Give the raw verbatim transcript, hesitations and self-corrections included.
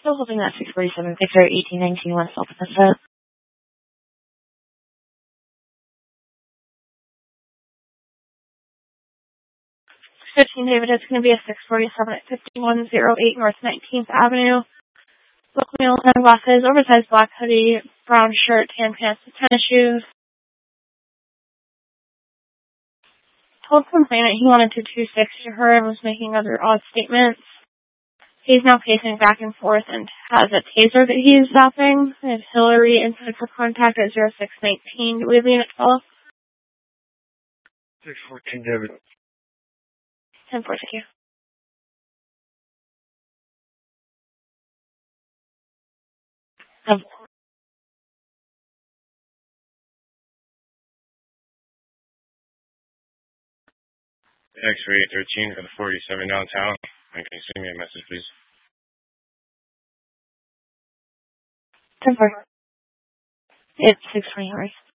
Still holding that six forty-seven Victor, eighteen nineteen West Alta Vista. fifteen David, it's going to be a six forty-seven at fifty-one oh eight North nineteenth Avenue. Look male, sunglasses, oversized black hoodie, brown shirt, tan pants, and tennis shoes. Told complainant he wanted to two sixty her and was making other odd statements. He's now pacing back and forth and has a taser that he's zapping. I have Hillary inside for contact at zero six nineteen. Do we have the unit twelve? six fourteen David. ten four, thank you. Um, X-ray thirteen for the forty-seven downtown. Can you send me a message, please? ten four. It's six twenty, right?